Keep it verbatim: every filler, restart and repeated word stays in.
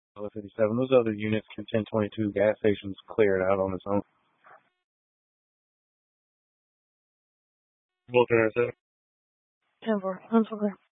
fifty-seven. Those other units can ten twenty-two gas stations clear it out on its own. Vulcan, ten four. ten four.